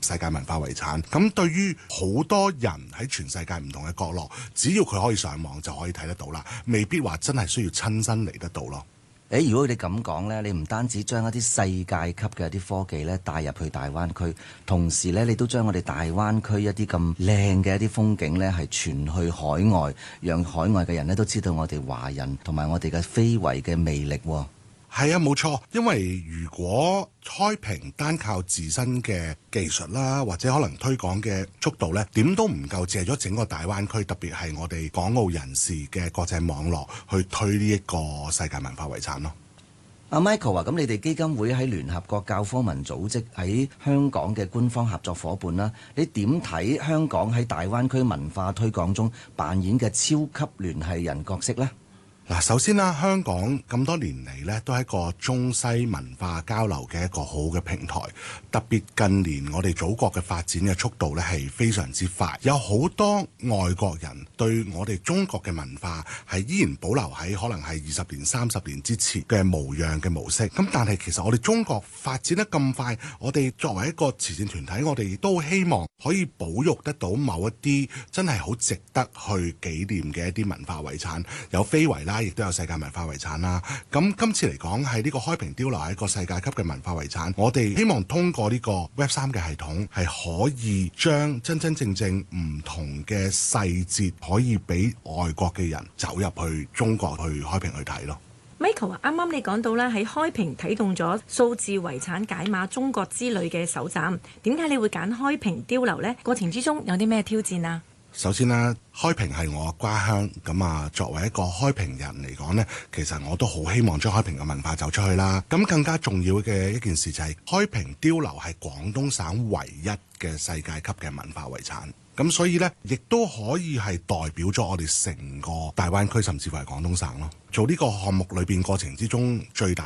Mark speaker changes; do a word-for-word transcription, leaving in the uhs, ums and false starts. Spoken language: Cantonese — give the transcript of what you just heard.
Speaker 1: 世界文化遺產。咁對於好多人喺全世界唔同嘅角落，只要佢可以上網就可以睇得到啦，未必話真係需要親身嚟得到咯。
Speaker 2: 誒，如果你咁講呢，你唔單止將一啲世界級嘅一啲科技呢帶入去大灣區，同時呢，你都將我哋大灣區一啲咁靚嘅一啲風景呢係傳去海外，讓海外嘅人呢都知道我哋華人同埋我哋嘅非遺嘅魅力喎。
Speaker 1: 係啊，冇錯，因為如果開平單靠自身嘅技術啦，或者可能推廣嘅速度呢，點都唔夠借咗整個大灣區，特別係我哋港澳人士嘅國際網絡去推呢一個世界文化遺產咯。
Speaker 2: 阿 Michael 啊，咁你哋基金會喺聯合國教科文組織喺香港嘅官方合作伙伴啦，你點睇香港喺大灣區文化推廣中扮演嘅超級聯繫人角色呢？
Speaker 1: 嗱，首先啦，香港咁多年嚟呢，都係一個中西文化交流嘅一個好嘅平台。特別近年我哋祖國嘅發展嘅速度呢係非常之快，有好多外國人對我哋中國嘅文化係依然保留喺可能係二十年、三十年之前嘅模樣嘅模式。咁但係其實我哋中國發展得咁快，我哋作為一個慈善團體，我哋亦都希望可以保育得到某一啲真係好值得去紀念嘅一啲文化遺產，有非遺啦，亦都有世界文化遺產啦。咁今次嚟講係呢個開平碉樓係一個世界級嘅文化遺產，我哋希望通過呢個 Web 三嘅系統係可以將真真正正唔同嘅細節可以俾外國嘅人走入去中國去開平去睇咯。
Speaker 3: Michael 啊，啱啱你講到咧喺開平啟動咗數字遺產解碼中國之旅嘅首站，點解你會揀開平碉樓呢？過程之中有啲咩挑戰啊？
Speaker 1: 首先啦，開平係我嘅家鄉，咁啊作為一個開平人嚟講呢，其實我都好希望將開平嘅文化走出去啦。咁更加重要嘅一件事就係開平碉樓係廣東省唯一嘅世界級嘅文化遺產，咁所以呢，亦都可以係代表咗我哋成個大灣區，甚至乎係廣東省咯。做呢個項目裏邊過程之中最大